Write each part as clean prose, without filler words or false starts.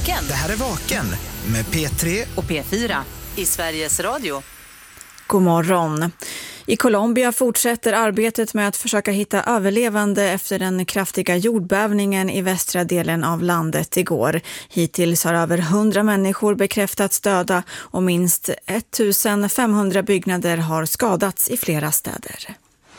Vaken. Det här är Vaken med P3 och P4 i Sveriges Radio. God morgon. I Colombia fortsätter arbetet med att försöka hitta överlevande efter den kraftiga jordbävningen i västra delen av landet igår. Hittills har över 100 människor bekräftats döda och minst 1500 byggnader har skadats i flera städer.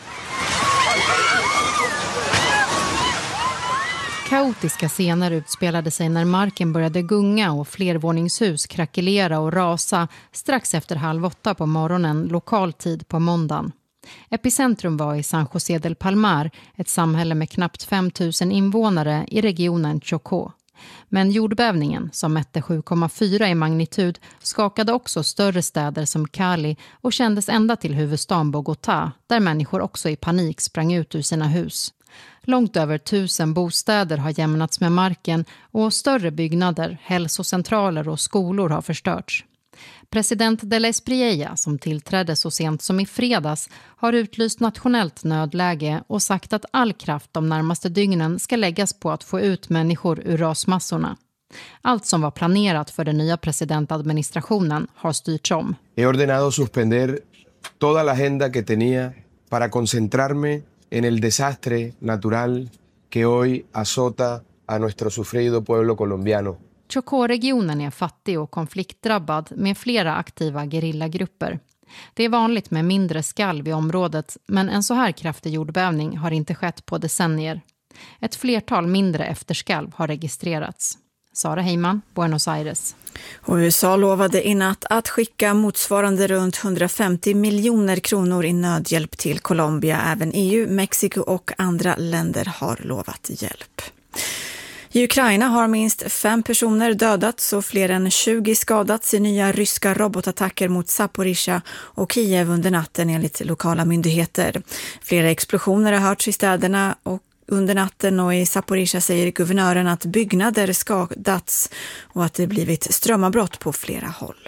Kaotiska scener utspelade sig när marken började gunga och flervåningshus krackelera och rasa strax efter 7:30 på morgonen lokal tid på måndagen. Epicentrum var i San José del Palmar, ett samhälle med knappt 5 000 invånare i regionen Chocó. Men jordbävningen, som mätte 7,4 i magnitud, skakade också större städer som Cali och kändes ända till huvudstaden Bogotá, där människor också i panik sprang ut ur sina hus. Långt över 1000 bostäder har jämnats med marken och större byggnader, hälsocentraler och skolor har förstörts. President de la Espriella, som tillträdde så sent som i fredags, har utlyst nationellt nödläge och sagt att all kraft de närmaste dygnen ska läggas på att få ut människor ur rasmassorna. Allt som var planerat för den nya presidentadministrationen har styrts om. He ordenado suspender toda la agenda que tenía para concentrarme en el desastre natural que hoy azota a nuestro sufrido pueblo colombiano. Chocó-regionen är fattig och konfliktdrabbad med flera aktiva gerillagrupper. Det är vanligt med mindre skalv i området, men en så här kraftig jordbävning har inte skett på decennier. Ett flertal mindre efterskalv har registrerats. Sara Heiman, Buenos Aires. Och USA lovade i natt att skicka motsvarande runt 150 miljoner kronor i nödhjälp till Colombia. Även EU, Mexiko och andra länder har lovat hjälp. I Ukraina har minst 5 personer dödats och fler än 20 skadats i nya ryska robotattacker mot Zaporizjzja och Kiev under natten enligt lokala myndigheter. Flera explosioner har hörts i städerna och under natten, och i Zaporizjzja säger guvernören att byggnader skadats och att det blivit strömavbrott på flera håll.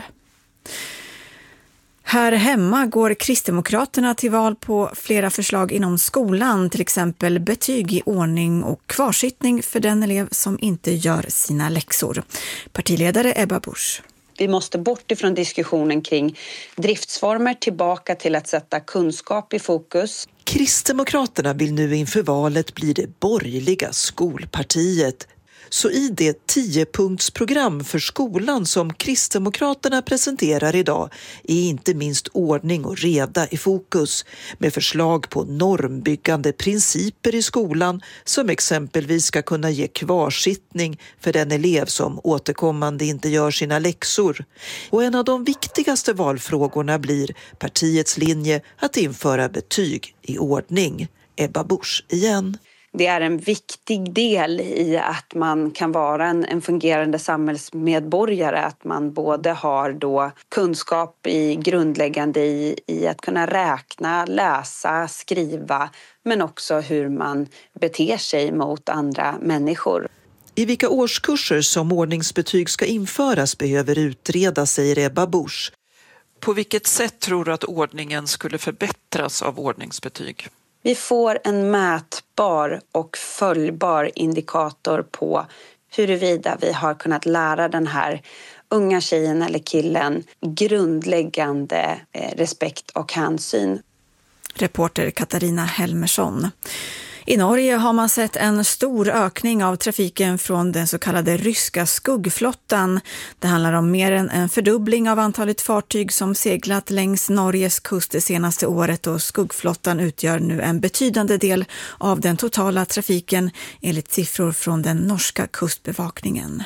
Här hemma går Kristdemokraterna till val på flera förslag inom skolan, till exempel betyg i ordning och kvarsittning för den elev som inte gör sina läxor. Partiledare Ebba Busch. Vi måste bort ifrån diskussionen kring driftsformer tillbaka till att sätta kunskap i fokus. Kristdemokraterna vill nu inför valet bli det borgerliga skolpartiet. Så i det 10-punktsprogram för skolan som Kristdemokraterna presenterar idag är inte minst ordning och reda i fokus, med förslag på normbyggande principer i skolan som exempelvis ska kunna ge kvarsittning för den elev som återkommande inte gör sina läxor. Och en av de viktigaste valfrågorna blir partiets linje att införa betyg i ordning. Ebba Busch igen. Det är en viktig del i att man kan vara en fungerande samhällsmedborgare. Att man både har då kunskap i grundläggande i att kunna räkna, läsa, skriva, men också hur man beter sig mot andra människor. I vilka årskurser som ordningsbetyg ska införas behöver utredas, säger Ebba Busch. På vilket sätt tror du att ordningen skulle förbättras av ordningsbetyg? Vi får en mätbar och följbar indikator på huruvida vi har kunnat lära den här unga tjejen eller killen grundläggande respekt och hänsyn. Reporter Katarina Helmersson. I Norge har man sett en stor ökning av trafiken från den så kallade ryska skuggflottan. Det handlar om mer än en fördubbling av antalet fartyg som seglat längs Norges kust det senaste året, och skuggflottan utgör nu en betydande del av den totala trafiken enligt siffror från den norska kustbevakningen.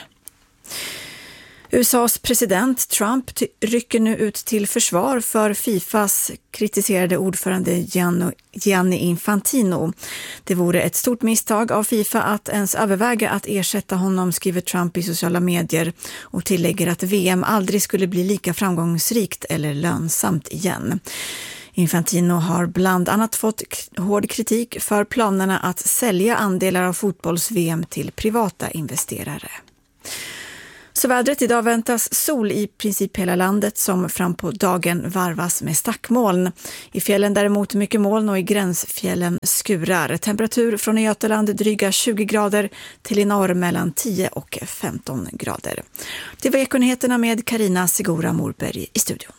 USAs president Trump rycker nu ut till försvar för FIFAs kritiserade ordförande Gianni Infantino. Det vore ett stort misstag av FIFA att ens överväga att ersätta honom, skriver Trump i sociala medier, och tillägger att VM aldrig skulle bli lika framgångsrikt eller lönsamt igen. Infantino har bland annat fått hård kritik för planerna att sälja andelar av fotbolls-VM till privata investerare. Så vädret: idag väntas sol i princip hela landet som fram på dagen varvas med stackmoln. I fjällen däremot mycket moln och i gränsfjällen skurar. Temperatur från Götaland dryga 20 grader till i norr mellan 10 och 15 grader. Det var Ekonyheterna med Carina Segura Morberg i studion.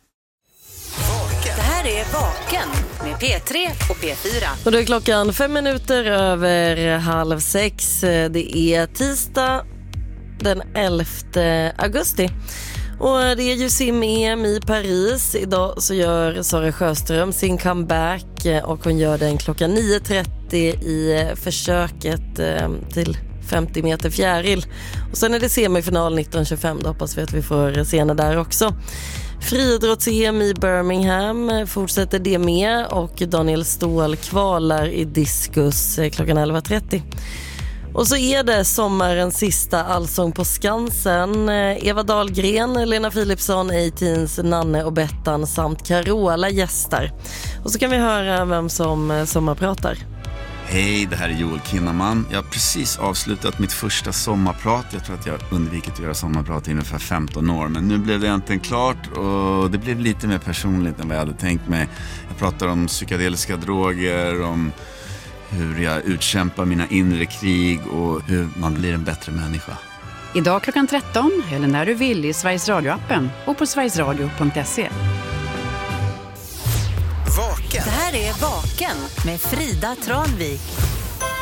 Det här är Vaken med P3 och P4. Och det är klockan 5 minuter över 5:30. Det är tisdag den 11 augusti. Och det är ju sim-EM i Paris. Idag så gör Sara Sjöström sin comeback och hon gör den klockan 9:30 i försöket till 50 meter fjäril. Och sen är det semifinal 19:25. Då hoppas vi att vi får se henne där också. Friidrotts-EM i Birmingham fortsätter det med och Daniel Ståhl kvalar i diskus klockan 11:30. Och så är det sommarens sista Allsång på Skansen. Eva Dahlgren, Lena Philipsson, A-Teens, Nanne och Bettan samt Carola gästar. Och så kan vi höra vem som sommarpratar. Hej, det här är Joel Kinnaman. Jag har precis avslutat mitt första sommarprat. Jag tror att jag har undvikit att göra sommarprat i ungefär 15 år. Men nu blev det äntligen klart och det blev lite mer personligt än vad jag hade tänkt mig. Jag pratar om psykedeliska droger, om hur jag utkämpar mina inre krig och hur man blir en bättre människa. Idag klockan 13 eller när du vill i Sveriges Radio-appen och på sverigesradio.se. Det här är Vaken med Frida Tranvik.